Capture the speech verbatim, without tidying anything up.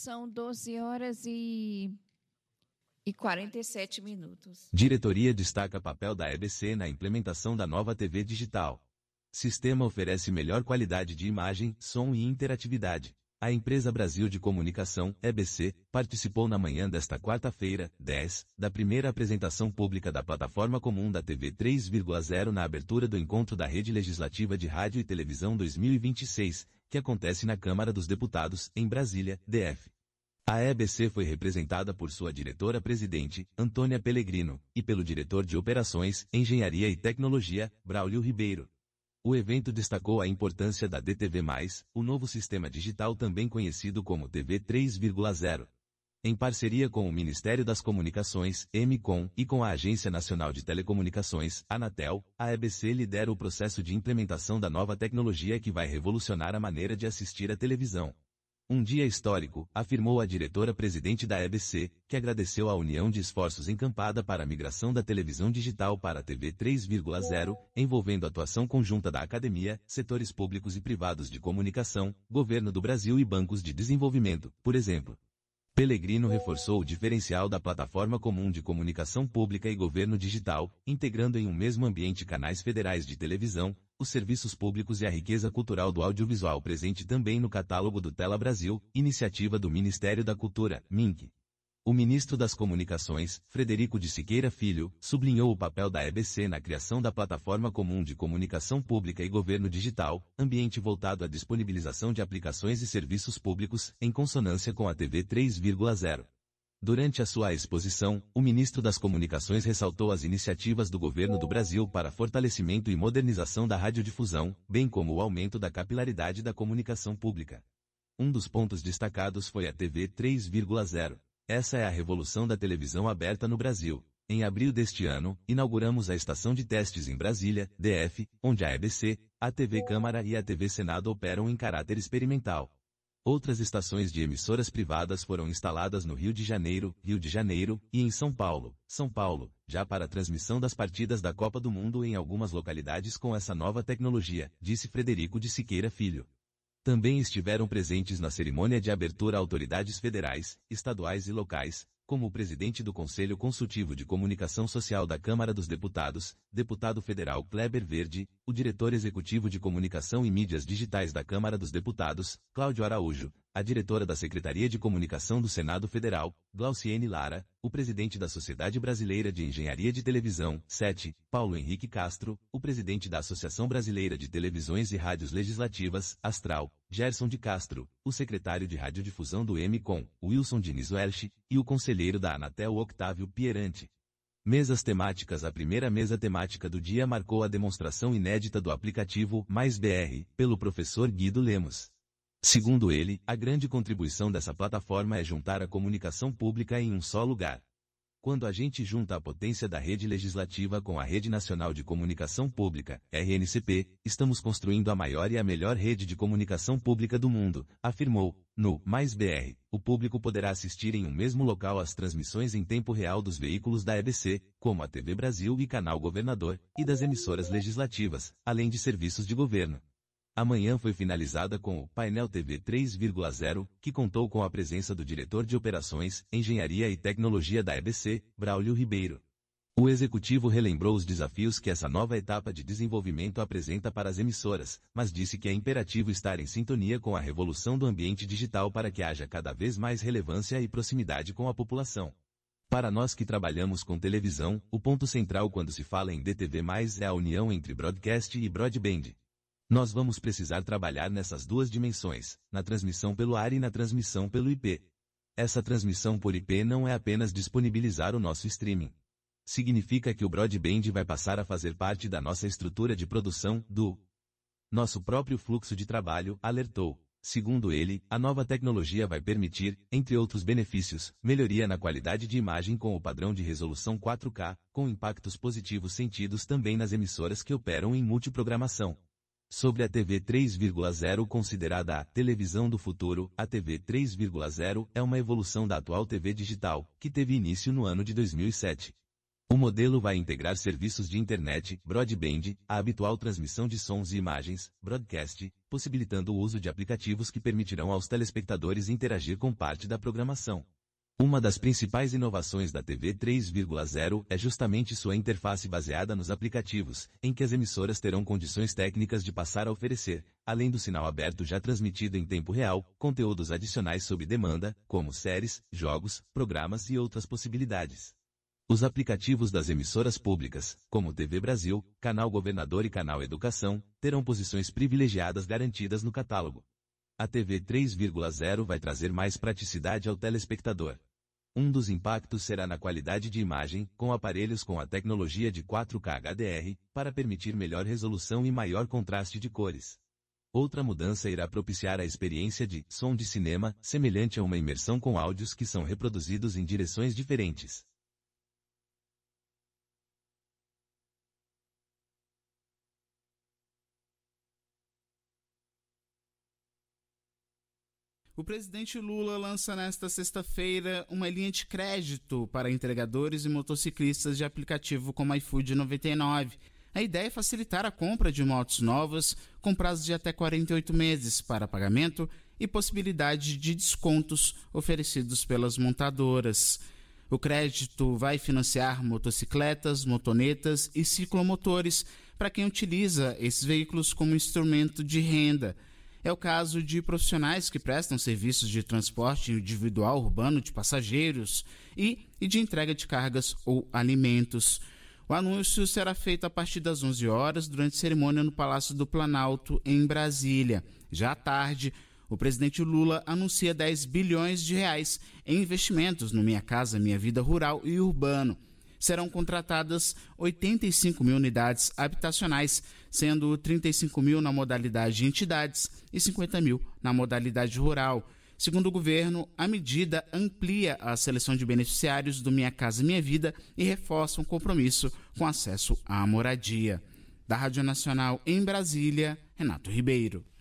São doze horas e, e quarenta e sete minutos. Diretoria destaca papel da E B C na implementação da nova T V digital. Sistema oferece melhor qualidade de imagem, som e interatividade. A Empresa Brasil de Comunicação, E B C, participou na manhã desta quarta-feira, dez, da primeira apresentação pública da plataforma comum da T V três ponto zero na abertura do encontro da Rede Legislativa de Rádio e Televisão dois mil e vinte e seis, que acontece na Câmara dos Deputados, em Brasília, D F. A E B C foi representada por sua diretora-presidente, Antônia Pellegrino, e pelo diretor de Operações, Engenharia e Tecnologia, Braulio Ribeiro. O evento destacou a importância da D T V mais, o novo sistema digital também conhecido como T V três ponto zero. Em parceria com o Ministério das Comunicações, EMCOM, e com a Agência Nacional de Telecomunicações, Anatel, a E B C lidera o processo de implementação da nova tecnologia que vai revolucionar a maneira de assistir à televisão. Um dia histórico, afirmou a diretora-presidente da E B C, que agradeceu a união de esforços encampada para a migração da televisão digital para a T V três ponto zero, envolvendo atuação conjunta da academia, setores públicos e privados de comunicação, governo do Brasil e bancos de desenvolvimento, por exemplo. Pellegrino reforçou o diferencial da plataforma comum de comunicação pública e governo digital, integrando em um mesmo ambiente canais federais de televisão, os serviços públicos e a riqueza cultural do audiovisual presente também no catálogo do Tela Brasil, iniciativa do Ministério da Cultura, M I N C. O ministro das Comunicações, Frederico de Siqueira Filho, sublinhou o papel da E B C na criação da plataforma comum de comunicação pública e governo digital, ambiente voltado à disponibilização de aplicações e serviços públicos, em consonância com a T V três ponto zero. Durante a sua exposição, o ministro das Comunicações ressaltou as iniciativas do governo do Brasil para fortalecimento e modernização da radiodifusão, bem como o aumento da capilaridade da comunicação pública. Um dos pontos destacados foi a T V três ponto zero. Essa é a revolução da televisão aberta no Brasil. Em abril deste ano, inauguramos a estação de testes em Brasília, D F, onde a E B C, a T V Câmara e a T V Senado operam em caráter experimental. Outras estações de emissoras privadas foram instaladas no Rio de Janeiro, Rio de Janeiro, e em São Paulo, São Paulo, já para a transmissão das partidas da Copa do Mundo em algumas localidades com essa nova tecnologia, disse Frederico de Siqueira Filho. Também estiveram presentes na cerimônia de abertura autoridades federais, estaduais e locais, como o presidente do Conselho Consultivo de Comunicação Social da Câmara dos Deputados, deputado federal Kleber Verde, o diretor executivo de Comunicação e Mídias Digitais da Câmara dos Deputados, Cláudio Araújo, a diretora da Secretaria de Comunicação do Senado Federal, Glauciene Lara, o presidente da Sociedade Brasileira de Engenharia de Televisão, S E T, Paulo Henrique Castro, o presidente da Associação Brasileira de Televisões e Rádios Legislativas, Astral, Gerson de Castro, o secretário de Radiodifusão do EMCOM, Wilson Diniz Welch, e o conselheiro da Anatel Octávio Pieranti. Mesas temáticas. A primeira mesa temática do dia marcou a demonstração inédita do aplicativo Mais B R, pelo professor Guido Lemos. Segundo ele, a grande contribuição dessa plataforma é juntar a comunicação pública em um só lugar. Quando a gente junta a potência da rede legislativa com a Rede Nacional de Comunicação Pública, R N C P, estamos construindo a maior e a melhor rede de comunicação pública do mundo, afirmou. No Mais B R, o público poderá assistir em um mesmo local às transmissões em tempo real dos veículos da E B C, como a T V Brasil e Canal Governador, e das emissoras legislativas, além de serviços de governo. A manhã foi finalizada com o painel T V três ponto zero, que contou com a presença do diretor de Operações, Engenharia e Tecnologia da E B C, Braulio Ribeiro. O executivo relembrou os desafios que essa nova etapa de desenvolvimento apresenta para as emissoras, mas disse que é imperativo estar em sintonia com a revolução do ambiente digital para que haja cada vez mais relevância e proximidade com a população. Para nós que trabalhamos com televisão, o ponto central quando se fala em D T V mais, é a união entre broadcast e broadband. Nós vamos precisar trabalhar nessas duas dimensões, na transmissão pelo ar e na transmissão pelo I P. Essa transmissão por I P não é apenas disponibilizar o nosso streaming. Significa que o broadband vai passar a fazer parte da nossa estrutura de produção, do nosso próprio fluxo de trabalho, alertou. Segundo ele, a nova tecnologia vai permitir, entre outros benefícios, melhoria na qualidade de imagem com o padrão de resolução quatro K, com impactos positivos sentidos também nas emissoras que operam em multiprogramação. Sobre a T V três ponto zero, considerada a televisão do futuro, a T V três ponto zero é uma evolução da atual T V digital, que teve início no ano de dois mil e sete. O modelo vai integrar serviços de internet, broadband, a habitual transmissão de sons e imagens, broadcast, possibilitando o uso de aplicativos que permitirão aos telespectadores interagir com parte da programação. Uma das principais inovações da T V três ponto zero é justamente sua interface baseada nos aplicativos, em que as emissoras terão condições técnicas de passar a oferecer, além do sinal aberto já transmitido em tempo real, conteúdos adicionais sob demanda, como séries, jogos, programas e outras possibilidades. Os aplicativos das emissoras públicas, como T V Brasil, Canal Governador e Canal Educação, terão posições privilegiadas garantidas no catálogo. A T V três ponto zero vai trazer mais praticidade ao telespectador. Um dos impactos será na qualidade de imagem, com aparelhos com a tecnologia de quatro K H D R, para permitir melhor resolução e maior contraste de cores. Outra mudança irá propiciar a experiência de som de cinema, semelhante a uma imersão com áudios que são reproduzidos em direções diferentes. O presidente Lula lança nesta sexta-feira uma linha de crédito para entregadores e motociclistas de aplicativo como iFood noventa e nove. A ideia é facilitar a compra de motos novas com prazo de até quarenta e oito meses para pagamento e possibilidade de descontos oferecidos pelas montadoras. O crédito vai financiar motocicletas, motonetas e ciclomotores para quem utiliza esses veículos como instrumento de renda. É o caso de profissionais que prestam serviços de transporte individual urbano de passageiros e, e de entrega de cargas ou alimentos. O anúncio será feito a partir das onze horas durante cerimônia no Palácio do Planalto, em Brasília. Já à tarde, o presidente Lula anuncia dez bilhões de reais em investimentos no Minha Casa Minha Vida rural e urbano. Serão contratadas oitenta e cinco mil unidades habitacionais, sendo trinta e cinco mil na modalidade de entidades e cinquenta mil na modalidade rural. Segundo o governo, a medida amplia a seleção de beneficiários do Minha Casa Minha Vida e reforça um compromisso com acesso à moradia. Da Rádio Nacional em Brasília, Renato Ribeiro.